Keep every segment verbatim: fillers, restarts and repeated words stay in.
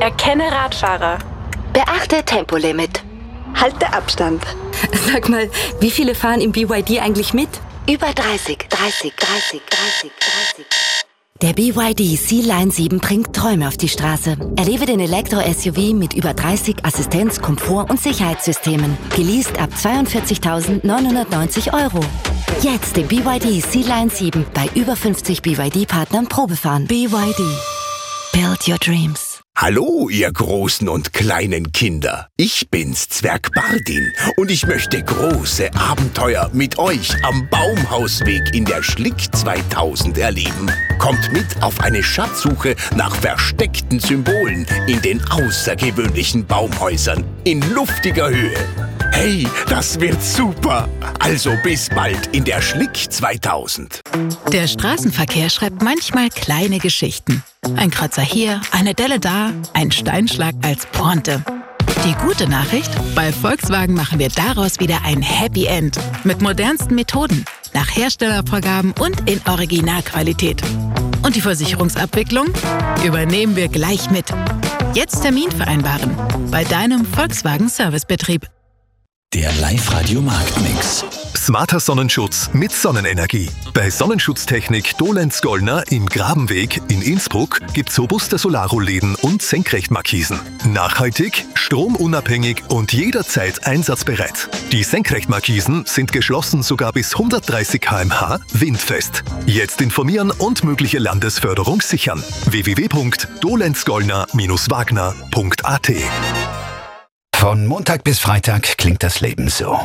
Erkenne Radfahrer. Beachte Tempolimit. Halte Abstand. Sag mal, wie viele fahren im B Y D eigentlich mit? Über dreißig, dreißig, dreißig, dreißig, dreißig. Der B Y D C-Line sieben bringt Träume auf die Straße. Erlebe den Elektro-S U V mit über dreißig Assistenz-, Komfort- und Sicherheitssystemen. Geleast ab zweiundvierzigtausendneunhundertneunzig Euro. Jetzt den B Y D C-Line sieben bei über fünfzig B Y D-Partnern Probefahren. B Y D. Build your dreams. Hallo, ihr großen und kleinen Kinder. Ich bin's, Zwerg Bardin, und ich möchte große Abenteuer mit euch am Baumhausweg in der Schlick zweitausend erleben. Kommt mit auf eine Schatzsuche nach versteckten Symbolen in den außergewöhnlichen Baumhäusern in luftiger Höhe. Hey, das wird super! Also bis bald in der Schlick zweitausend. Der Straßenverkehr schreibt manchmal kleine Geschichten. Ein Kratzer hier, eine Delle da, ein Steinschlag als Pointe. Die gute Nachricht? Bei Volkswagen machen wir daraus wieder ein Happy End. Mit modernsten Methoden, nach Herstellervorgaben und in Originalqualität. Und die Versicherungsabwicklung übernehmen wir gleich mit. Jetzt Termin vereinbaren bei deinem Volkswagen Servicebetrieb. Der Live-Radio-Marktmix. Smarter Sonnenschutz mit Sonnenenergie. Bei Sonnenschutztechnik Dolenz-Gollner im Grabenweg in Innsbruck gibt's robuste Solarrollläden und Senkrechtmarkisen. Nachhaltig, stromunabhängig und jederzeit einsatzbereit. Die Senkrechtmarkisen sind geschlossen sogar bis hundertdreißig Kilometer pro Stunde windfest. Jetzt informieren und mögliche Landesförderung sichern. w w w punkt dolenzgollner Bindestrich wagner punkt a t. Von Montag bis Freitag klingt das Leben so.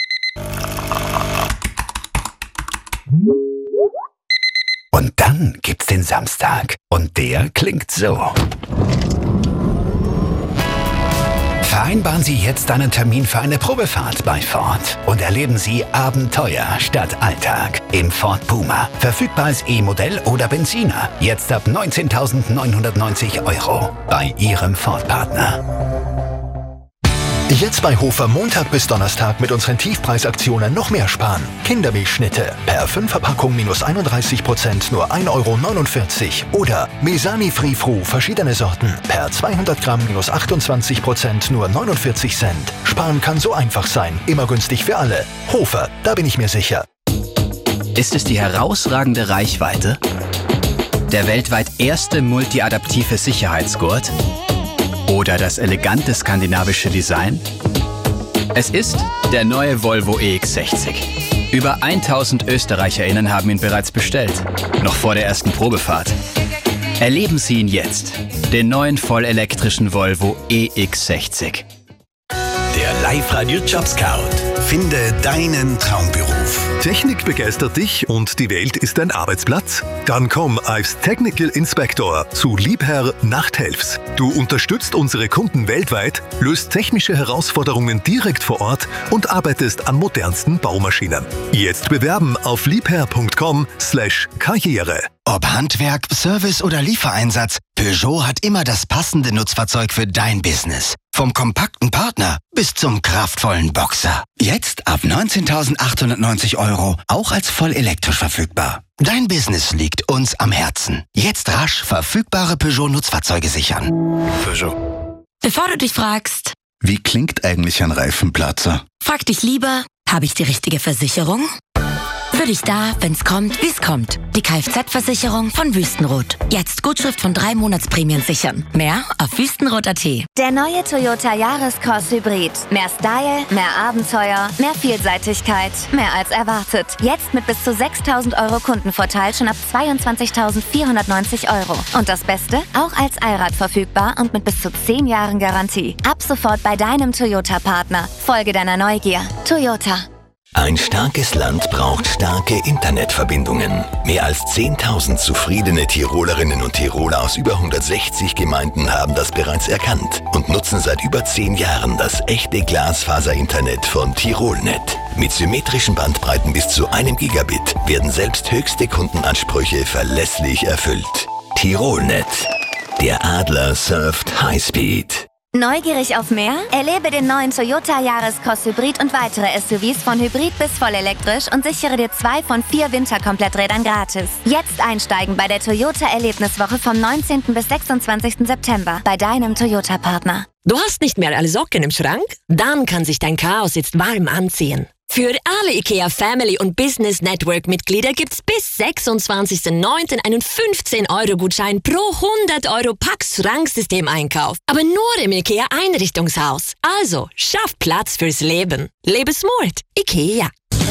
Und dann gibt's den Samstag. Und der klingt so. Vereinbaren Sie jetzt einen Termin für eine Probefahrt bei Ford und erleben Sie Abenteuer statt Alltag im Ford Puma. Verfügbar als E-Modell oder Benziner. Jetzt ab neunzehntausendneunhundertneunzig Euro bei Ihrem Ford-Partner. Jetzt bei Hofer Montag bis Donnerstag mit unseren Tiefpreisaktionen noch mehr sparen. Kindermilchschnitte per fünf Verpackung minus einunddreißig Prozent nur ein Euro neunundvierzig. Oder Mesani Free Fru verschiedene Sorten per zweihundert Gramm minus achtundzwanzig Prozent nur neunundvierzig Cent. Sparen kann so einfach sein. Immer günstig für alle. Hofer, da bin ich mir sicher. Ist es die herausragende Reichweite? Der weltweit erste multiadaptive Sicherheitsgurt? Oder das elegante skandinavische Design? Es ist der neue Volvo E X sechzig. Über tausend ÖsterreicherInnen haben ihn bereits bestellt. Noch vor der ersten Probefahrt. Erleben Sie ihn jetzt. Den neuen vollelektrischen Volvo E X sechzig. Der Live-Radio Job Scout. Finde deinen Traumberuf. Technik begeistert dich und die Welt ist dein Arbeitsplatz? Dann komm als Technical Inspector zu Liebherr Nachthelfs. Du unterstützt unsere Kunden weltweit, löst technische Herausforderungen direkt vor Ort und arbeitest an modernsten Baumaschinen. Jetzt bewerben auf liebherr punkt com slash karriere. Ob Handwerk, Service oder Liefereinsatz, Peugeot hat immer das passende Nutzfahrzeug für dein Business. Vom kompakten Partner bis zum kraftvollen Boxer. Jetzt ab neunzehntausendachthundertneunzig Euro, auch als voll elektrisch verfügbar. Dein Business liegt uns am Herzen. Jetzt rasch verfügbare Peugeot-Nutzfahrzeuge sichern. Peugeot. Bevor du dich fragst, Wie klingt eigentlich ein Reifenplatzer? frag dich lieber, habe ich die richtige Versicherung? Für dich da, wenn's kommt, wie's kommt. Die Kfz-Versicherung von Wüstenrot. Jetzt Gutschrift von drei Monatsprämien sichern. Mehr auf wüstenrot punkt a t. Der neue Toyota Yaris-Cross Hybrid. Mehr Style, mehr Abenteuer, mehr Vielseitigkeit, mehr als erwartet. Jetzt mit bis zu sechstausend Euro Kundenvorteil schon ab zweiundzwanzigtausendvierhundertneunzig Euro. Und das Beste? Auch als Allrad verfügbar und mit bis zu zehn Jahren Garantie. Ab sofort bei deinem Toyota-Partner. Folge deiner Neugier. Toyota. Ein starkes Land braucht starke Internetverbindungen. Mehr als zehntausend zufriedene Tirolerinnen und Tiroler aus über hundertsechzig Gemeinden haben das bereits erkannt und nutzen seit über zehn Jahren das echte Glasfaser-Internet von Tirolnet. Mit symmetrischen Bandbreiten bis zu einem Gigabit werden selbst höchste Kundenansprüche verlässlich erfüllt. Tirolnet. Der Adler surft Highspeed. Neugierig auf mehr? Erlebe den neuen Toyota Yaris-Cross Hybrid und weitere S U Vs von Hybrid bis vollelektrisch und sichere dir zwei von vier Winterkompletträdern gratis. Jetzt einsteigen bei der Toyota Erlebniswoche vom neunzehnten bis sechsundzwanzigsten September bei deinem Toyota-Partner. Du hast nicht mehr alle Socken im Schrank? Dann kann sich dein Chaos jetzt warm anziehen. Für alle IKEA Family und Business Network Mitglieder gibt's bis sechsundzwanzigsten neunten einen fünfzehn Euro Gutschein pro hundert Euro Pax Schranksystem-Einkauf. Aber nur im IKEA Einrichtungshaus. Also, schaff Platz fürs Leben. Lebe smart. IKEA.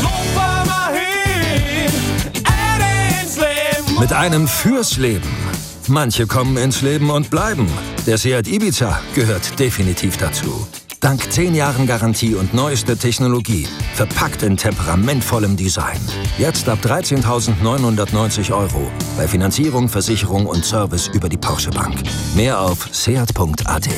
Mit einem fürs Leben. Manche kommen ins Leben und bleiben. Der Seat Ibiza gehört definitiv dazu. Dank zehn Jahren Garantie und neuester Technologie, verpackt in temperamentvollem Design. Jetzt ab dreizehntausendneunhundertneunzig Euro. Bei Finanzierung, Versicherung und Service über die Porsche Bank. Mehr auf seat punkt a t.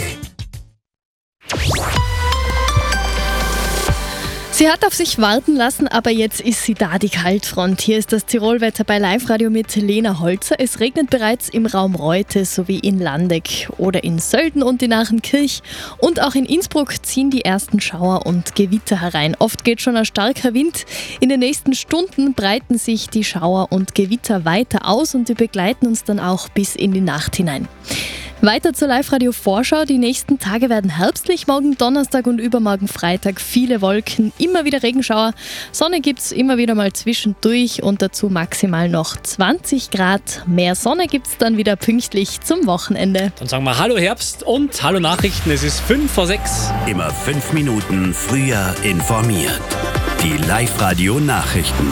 Sie hat auf sich warten lassen, aber jetzt ist sie da, die Kaltfront. Hier ist das Tirolwetter bei Live-Radio mit Lena Holzer. Es regnet bereits im Raum Reute sowie in Landeck oder in Sölden und in Achenkirch. Und auch in Innsbruck ziehen die ersten Schauer und Gewitter herein. Oft geht schon ein starker Wind. In den nächsten Stunden breiten sich die Schauer und Gewitter weiter aus und die begleiten uns dann auch bis in die Nacht hinein. Weiter zur Live-Radio-Vorschau. Die nächsten Tage werden herbstlich. Morgen Donnerstag und übermorgen Freitag viele Wolken, immer wieder Regenschauer. Sonne gibt es immer wieder mal zwischendurch und dazu maximal noch zwanzig Grad. Mehr Sonne gibt es dann wieder pünktlich zum Wochenende. Dann sagen wir Hallo Herbst und Hallo Nachrichten. Es ist fünf vor sechs. Immer fünf Minuten früher informiert. Die Live-Radio-Nachrichten.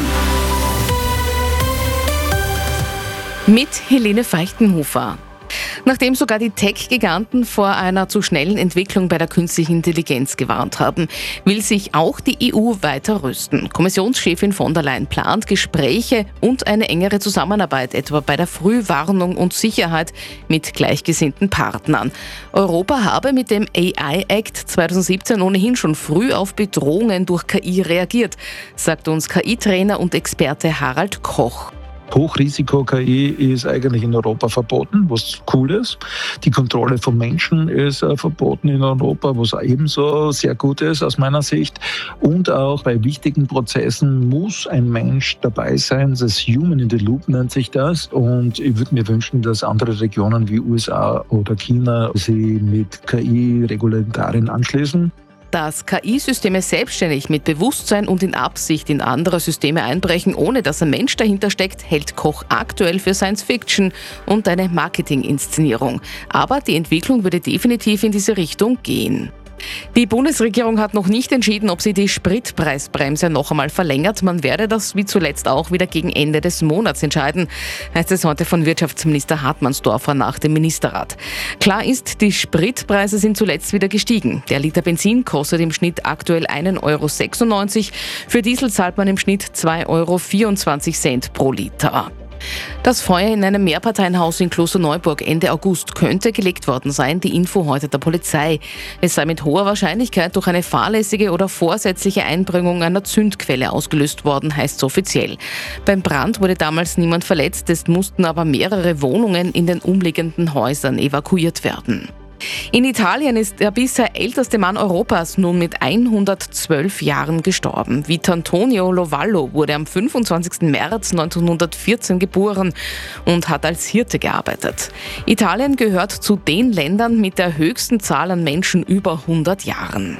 Mit Helene Feichtenhofer. Nachdem sogar die Tech-Giganten vor einer zu schnellen Entwicklung bei der künstlichen Intelligenz gewarnt haben, will sich auch die E U weiter rüsten. Kommissionschefin von der Leyen plant Gespräche und eine engere Zusammenarbeit, etwa bei der Frühwarnung und Sicherheit mit gleichgesinnten Partnern. Europa habe mit dem A I-Act zweitausendsiebzehn ohnehin schon früh auf Bedrohungen durch K I reagiert, sagt uns K I-Trainer und Experte Harald Koch. Hochrisiko-K I ist eigentlich in Europa verboten, was cool ist. Die Kontrolle von Menschen ist äh, verboten in Europa, was ebenso sehr gut ist aus meiner Sicht. Und auch bei wichtigen Prozessen muss ein Mensch dabei sein. Das Human in the Loop nennt sich das. Und ich würde mir wünschen, dass andere Regionen wie U S A oder China sie mit K I-Regularien anschließen. Dass K I-Systeme selbstständig mit Bewusstsein und in Absicht in andere Systeme einbrechen, ohne dass ein Mensch dahinter steckt, hält Koch aktuell für Science-Fiction und eine Marketing-Inszenierung. Aber die Entwicklung würde definitiv in diese Richtung gehen. Die Bundesregierung hat noch nicht entschieden, ob sie die Spritpreisbremse noch einmal verlängert. Man werde das wie zuletzt auch wieder gegen Ende des Monats entscheiden, heißt es heute von Wirtschaftsminister Hartmannsdorfer nach dem Ministerrat. Klar ist, die Spritpreise sind zuletzt wieder gestiegen. Der Liter Benzin kostet im Schnitt aktuell ein Euro sechsundneunzig. Für Diesel zahlt man im Schnitt zwei Euro vierundzwanzig pro Liter. Das Feuer in einem Mehrparteienhaus in Klosterneuburg Ende August könnte gelegt worden sein, die Info heute der Polizei. Es sei mit hoher Wahrscheinlichkeit durch eine fahrlässige oder vorsätzliche Einbringung einer Zündquelle ausgelöst worden, heißt es offiziell. Beim Brand wurde damals niemand verletzt, es mussten aber mehrere Wohnungen in den umliegenden Häusern evakuiert werden. In Italien ist der bisher älteste Mann Europas nun mit hundertzwölf Jahren gestorben. Vittorio Lovallo wurde am fünfundzwanzigsten März neunzehnhundertvierzehn geboren und hat als Hirte gearbeitet. Italien gehört zu den Ländern mit der höchsten Zahl an Menschen über hundert Jahren.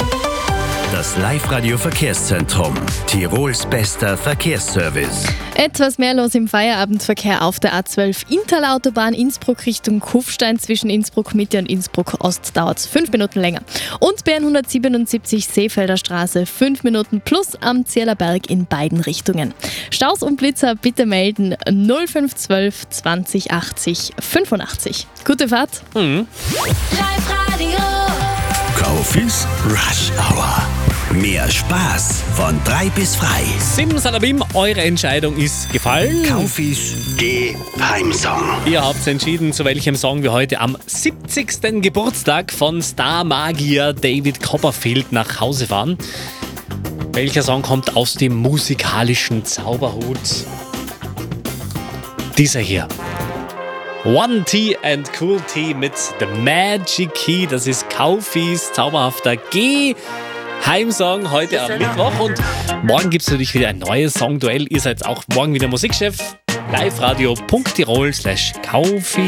Das Live-Radio-Verkehrszentrum. Tirols bester Verkehrsservice. Etwas mehr los im Feierabendverkehr auf der A zwölf Interlautobahn Innsbruck Richtung Kufstein. Zwischen Innsbruck Mitte und Innsbruck Ost dauert es fünf Minuten länger. Und B N hundertsiebenundsiebzig Seefelder Straße fünf Minuten plus am Zierlerberg in beiden Richtungen. Staus und Blitzer bitte melden null fünf zwölf zwanzig achtzig fünfundachtzig. Gute Fahrt. Mhm. Live-Radio. Kaufis Rush Hour. Mehr Spaß von drei bis frei. Simsalabim, eure Entscheidung ist gefallen. Kaufis Geheimsong. Ihr habt entschieden, zu welchem Song wir heute am siebzigsten Geburtstag von Star-Magier David Copperfield nach Hause fahren. Welcher Song kommt aus dem musikalischen Zauberhut? Dieser hier. One T and Cool T mit The Magic Key. Das ist Kaufis zauberhafter Geh-Heimsong heute am Mittwoch. Und morgen gibt es natürlich wieder ein neues Songduell. Ihr seid auch morgen wieder Musikchef. liveradio punkt tirol slash Kaufi.